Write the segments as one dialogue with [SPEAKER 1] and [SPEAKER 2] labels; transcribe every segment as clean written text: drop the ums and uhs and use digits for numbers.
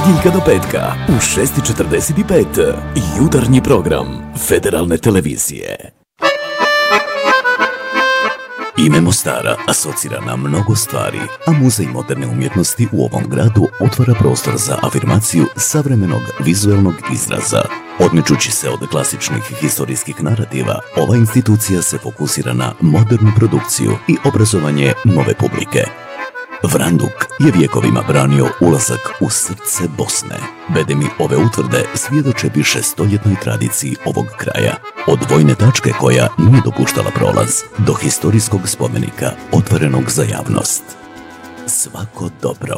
[SPEAKER 1] nedjeljka do petka u 6:45 jutarnji program Federalne televizije. Ime Mostara asocira na mnogo stvari, a Muzej moderne umjetnosti u ovom gradu otvara prostor za afirmaciju savremenog vizualnog izraza. Odmičući se od klasičnih historijskih narativa, ova institucija se fokusira na modernu produkciju i obrazovanje nove publike. Vranduk je vjekovima branio ulazak u srce Bosne. Bedemi ove utvrde svjedoče višestoljetnoj tradiciji ovog kraja. Od vojne tačke koja nije dopuštala prolaz do historijskog spomenika otvorenog za javnost. Svako dobro.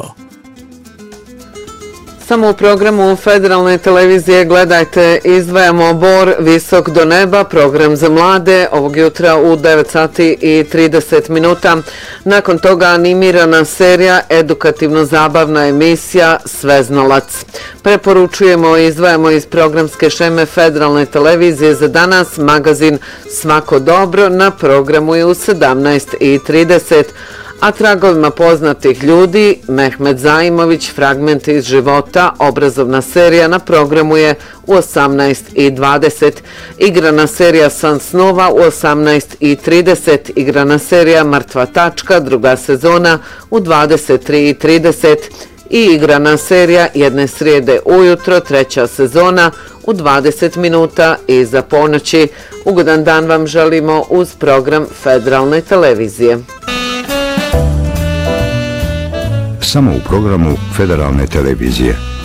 [SPEAKER 2] Samo u programu Federalne televizije gledajte Izdvajamo Bor visok do neba, program za mlade, ovog jutra u 9 sati i 30 minuta. Nakon toga animirana serija, edukativno-zabavna emisija Sveznalac. Preporučujemo i izdvajamo iz programske šeme Federalne televizije za danas magazin Svako dobro, na programu je u 17:30. A tragovima poznatih ljudi, Mehmet Zaimović, fragmenti iz života, obrazovna serija na programu je u 18:20. Igrana serija San snova u 18:30. Igrana serija Mrtva tačka, druga sezona u 23:30. I igrana serija Jedne srijede ujutro, treća sezona u 20 minuta iza ponoći. Ugodan dan vam želimo uz program Federalne televizije.
[SPEAKER 3] Samo u programu Federalne televizije.